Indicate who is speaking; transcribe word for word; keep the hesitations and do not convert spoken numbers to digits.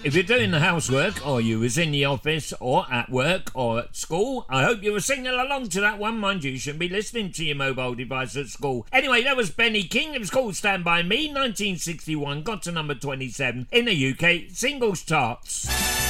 Speaker 1: If you're doing the housework, or you was in the office, or at work, or at school, I hope you were singing along to that one. Mind you, you shouldn't be listening to your mobile device at school. Anyway, that was Benny King. It was called Stand By Me, nineteen sixty-one, got to number twenty-seven in the U K singles charts.